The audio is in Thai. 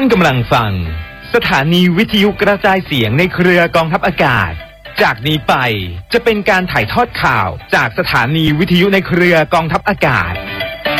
านกำลังฟังสถานีวิทยุกระจายเสียงในเครือกองทัพอากาศจากนี้ไปจะเป็นการถ่ายทอดข่าวจากสถานีวิทยุในเครือกองทัพอากาศ